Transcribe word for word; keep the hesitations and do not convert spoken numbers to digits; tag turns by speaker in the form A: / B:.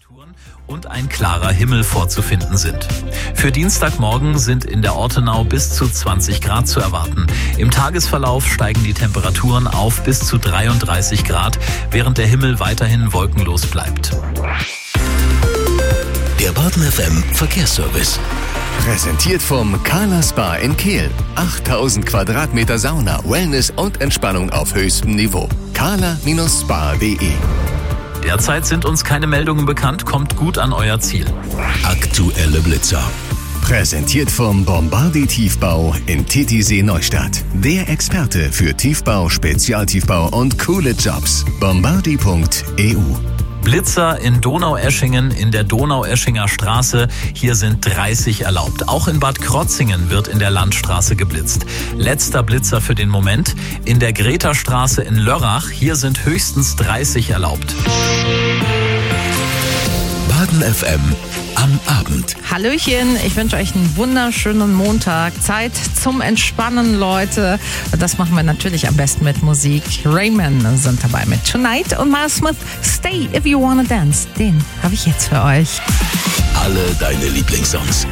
A: Temperaturen und ein klarer Himmel vorzufinden sind. Für Dienstagmorgen sind in der Ortenau bis zu zwanzig Grad zu erwarten. Im Tagesverlauf steigen die Temperaturen auf bis zu dreiunddreißig Grad, während der Himmel weiterhin wolkenlos bleibt.
B: Der Baden F M Verkehrsservice.
C: Präsentiert vom Carla Spa in Kehl. achttausend Quadratmeter Sauna, Wellness und Entspannung auf höchstem Niveau. carla Spa punkt de.
A: Derzeit sind uns keine Meldungen bekannt, kommt gut an euer Ziel.
B: Aktuelle Blitzer.
C: Präsentiert vom Bombardi Tiefbau in Titisee Neustadt. Der Experte für Tiefbau, Spezialtiefbau und coole Jobs. bombardi punkt e u.
A: Blitzer in Donaueschingen in der Donaueschinger Straße. Hier sind dreißig erlaubt. Auch in Bad Krotzingen wird in der Landstraße geblitzt. Letzter Blitzer für den Moment. In der Greta-Straße in Lörrach. Hier sind höchstens dreißig erlaubt.
B: Baden F M am Abend.
D: Hallöchen, ich wünsche euch einen wunderschönen Montag. Zeit zum Entspannen, Leute. Das machen wir natürlich am besten mit Musik. Rayman sind dabei mit Tonight und Miles Smith, Stay If You Wanna Dance. Den habe ich jetzt für euch.
B: Alle deine Lieblingssongs.